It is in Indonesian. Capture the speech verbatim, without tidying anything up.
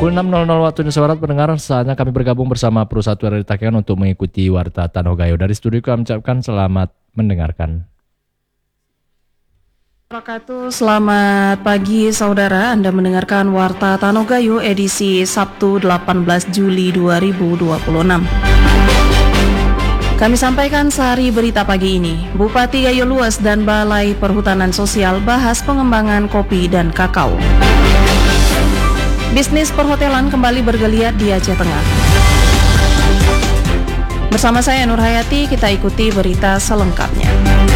Pukul enam nol nol waktu Indonesia Barat, pendengar, saatnya kami bergabung bersama Perusahaan dari Takengon untuk mengikuti Warta Tanogayo. Dari studio kami ucapkan selamat mendengarkan. Selamat pagi saudara, Anda mendengarkan Warta Tanogayo edisi Sabtu delapan belas Juli dua ribu dua puluh enam. Kami sampaikan sehari berita pagi ini. Bupati Gayo Luas dan Balai Perhutanan Sosial bahas pengembangan kopi dan kakao. Bisnis perhotelan kembali bergeliat di Aceh Tengah. Bersama saya Nur Hayati, kita ikuti berita selengkapnya.